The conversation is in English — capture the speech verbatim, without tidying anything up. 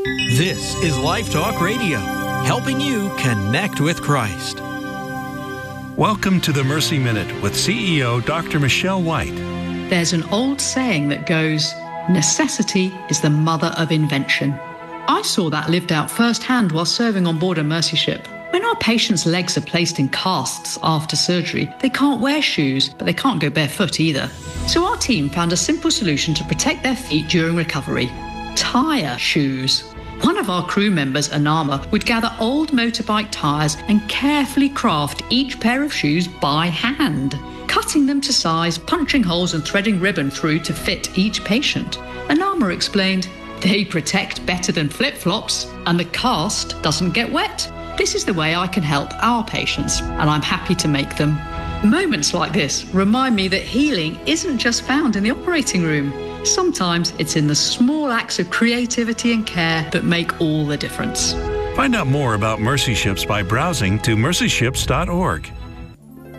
This is Life Talk Radio, helping you connect with Christ. Welcome to the Mercy Minute with C E O Doctor Michelle White. There's an old saying that goes, necessity is the mother of invention. I saw that lived out firsthand while serving on board a Mercy ship. When our patients' legs are placed in casts after surgery, they can't wear shoes, but they can't go barefoot either. So our team found a simple solution to protect their feet during recovery: tire shoes. One of our crew members, Anama, would gather old motorbike tires and carefully craft each pair of shoes by hand, cutting them to size, punching holes and threading ribbon through to fit each patient. Anama explained, they protect better than flip-flops and the cast doesn't get wet. This is the way I can help our patients, and I'm happy to make them. Moments like this remind me that healing isn't just found in the operating room. Sometimes it's in the small acts of creativity and care that make all the difference. Find out more about Mercy Ships by browsing to mercy ships dot org.